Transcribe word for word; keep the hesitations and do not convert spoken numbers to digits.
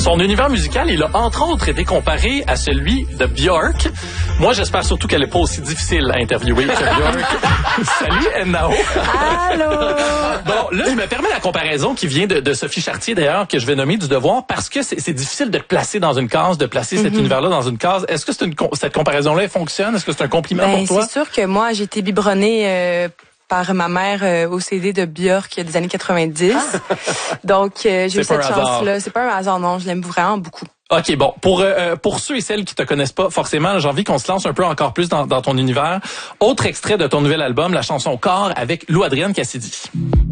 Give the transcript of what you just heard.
Son univers musical, il a entre autres été comparé à celui de Björk. Moi, j'espère surtout qu'elle n'est pas aussi difficile à interviewer que Björk. Salut, Nao. Allô. Bon, là, je me permets la comparaison qui vient de, de Sophie Chartier, d'ailleurs, que je vais nommer du Devoir, parce que c'est, c'est difficile de te placer dans une case, de placer mm-hmm. cet univers-là dans une case. Est-ce que c'est une, cette comparaison-là fonctionne? Est-ce que c'est un compliment ben, pour toi? C'est sûr que moi, j'ai été biberonnée euh, par ma mère euh, au C D de Björk des années quatre-vingt-dix. Donc, euh, j'ai eu cette chance-là. C'est pas un hasard, non. Je l'aime vraiment beaucoup. OK, bon. Pour euh, pour ceux et celles qui te connaissent pas forcément, j'ai envie qu'on se lance un peu encore plus dans, dans ton univers. Autre extrait de ton nouvel album, la chanson Corps avec Lou Adrienne Cassidy.